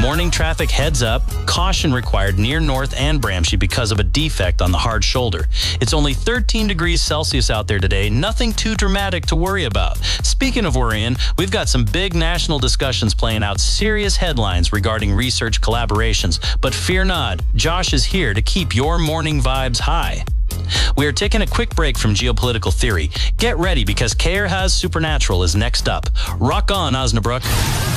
Morning traffic heads up. Caution required near North and Bramshy because of a defect on the hard shoulder. It's only 13 degrees Celsius out there today. Nothing too dramatic to worry about. Speaking of worrying, we've got some big national discussions playing out serious headlines regarding research collaborations. But fear not, Josh is here to keep your morning vibes high. We are taking a quick break from geopolitical theory. Get ready because KR Has Supernatural is next up. Rock on, Osnabrück.